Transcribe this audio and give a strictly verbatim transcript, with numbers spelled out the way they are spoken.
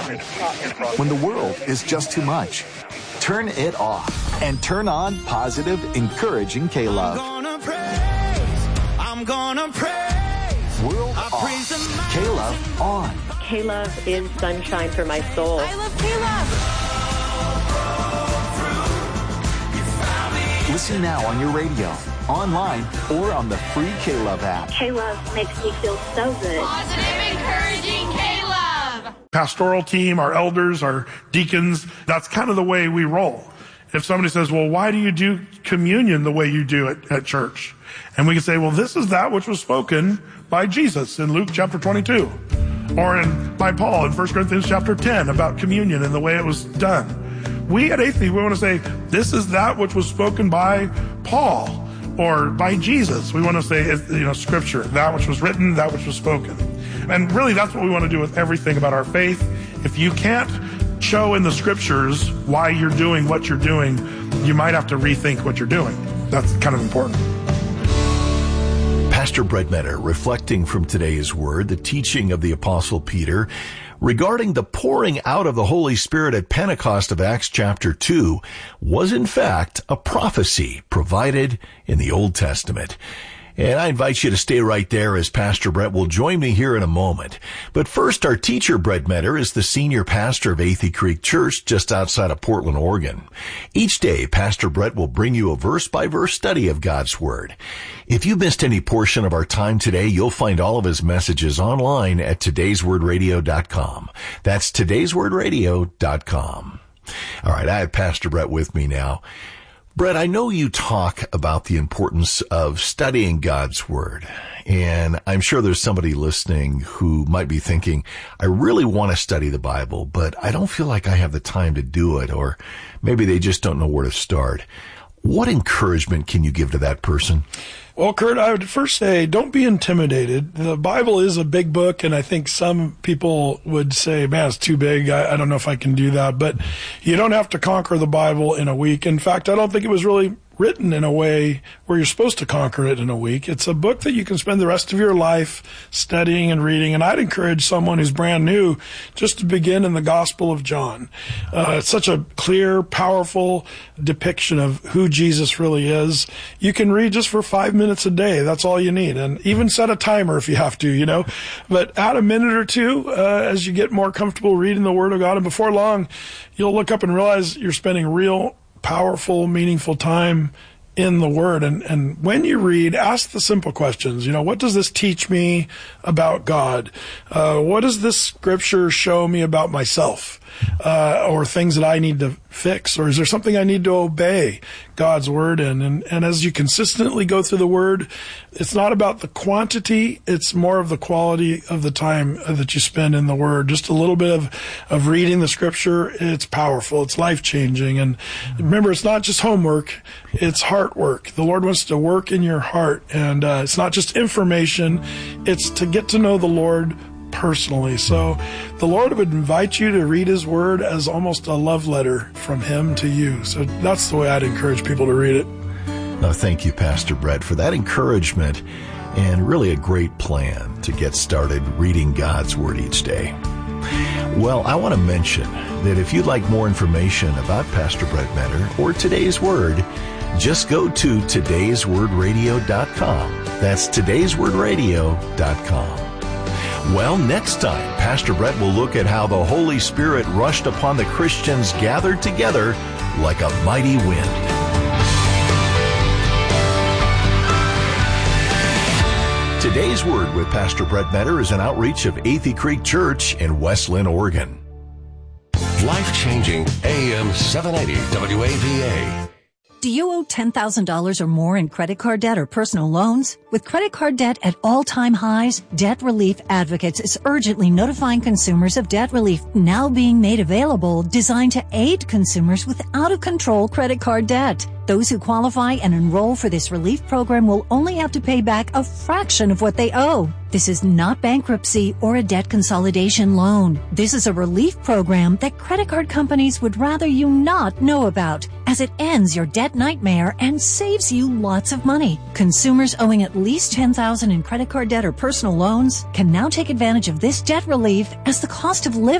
When the world is just too much, turn it off and turn on positive, encouraging K-Love. I'm gonna praise, I'm gonna praise. World I off, K-Love on. K-Love is sunshine for my soul. I love K-Love. Listen now on your radio, online, or on the free K-Love app. K-Love makes me feel so good. Positive, encouraging K-Love. Pastoral team, our elders, our deacons, that's kind of the way we roll. If somebody says, well, why do you do communion the way you do it at church? And we can say, well, this is that which was spoken by Jesus in Luke chapter twenty-two. Or in by Paul in First Corinthians chapter ten about communion and the way it was done. We at Athey, we want to say, this is that which was spoken by Paul or by Jesus. We want to say, you know, scripture, that which was written, that which was spoken. And really, that's what we want to do with everything about our faith. If you can't show in the scriptures why you're doing what you're doing, you might have to rethink what you're doing. That's kind of important. Pastor Brett Metter reflecting from today's word, the teaching of the Apostle Peter, regarding the pouring out of the Holy Spirit at Pentecost of Acts chapter two was in fact a prophecy provided in the Old Testament. And I invite you to stay right there as Pastor Brett will join me here in a moment. But first, our teacher, Brett Metter, is the senior pastor of Athey Creek Church just outside of Portland, Oregon. Each day, Pastor Brett will bring you a verse-by-verse study of God's Word. If you missed any portion of our time today, you'll find all of his messages online at todays word radio dot com. That's todays word radio dot com. All right, I have Pastor Brett with me now. Brett, I know you talk about the importance of studying God's Word, and I'm sure there's somebody listening who might be thinking, I really want to study the Bible, but I don't feel like I have the time to do it, or maybe they just don't know where to start. What encouragement can you give to that person? Well, Kurt, I would first say don't be intimidated. The Bible is a big book, and I think some people would say, man, it's too big. I, I don't know if I can do that. But you don't have to conquer the Bible in a week. In fact, I don't think it was really written in a way where you're supposed to conquer it in a week. It's a book that you can spend the rest of your life studying and reading. And I'd encourage someone who's brand new just to begin in the Gospel of John. Uh, it's such a clear, powerful depiction of who Jesus really is. You can read just for five minutes a day. That's all you need. And even set a timer if you have to, you know. But add a minute or two uh, as you get more comfortable reading the Word of God. And before long, you'll look up and realize you're spending real powerful, meaningful time in the Word. And, and when you read, ask the simple questions. You know, what does this teach me about God? Uh, what does this scripture show me about myself? Uh, or things that I need to fix? Or is there something I need to obey God's Word in? And, and as you consistently go through the Word, it's not about the quantity, it's more of the quality of the time that you spend in the Word. Just a little bit of, of reading the scripture, it's powerful, it's life-changing. And remember, it's not just homework, it's heart work. The Lord wants to work in your heart. And uh, it's not just information, it's to get to know the Lord personally. So the Lord would invite you to read His Word as almost a love letter from Him to you. So that's the way I'd encourage people to read it. No, thank you, Pastor Brett, for that encouragement and really a great plan to get started reading God's Word each day. Well, I want to mention that if you'd like more information about Pastor Brett Metter or today's Word, just go to todays word radio dot com. That's todays word radio dot com. Well, next time, Pastor Brett will look at how the Holy Spirit rushed upon the Christians gathered together like a mighty wind. Today's Word with Pastor Brett Metter is an outreach of Athey Creek Church in West Linn, Oregon. Life-changing A M seven eighty W A V A. Do you owe ten thousand dollars or more in credit card debt or personal loans? With credit card debt at all-time highs, Debt Relief Advocates is urgently notifying consumers of debt relief now being made available, designed to aid consumers with out-of-control credit card debt. Those who qualify and enroll for this relief program will only have to pay back a fraction of what they owe. This is not bankruptcy or a debt consolidation loan. This is a relief program that credit card companies would rather you not know about, as it ends your debt nightmare and saves you lots of money. Consumers owing at least ten thousand dollars in credit card debt or personal loans can now take advantage of this debt relief, as the cost of living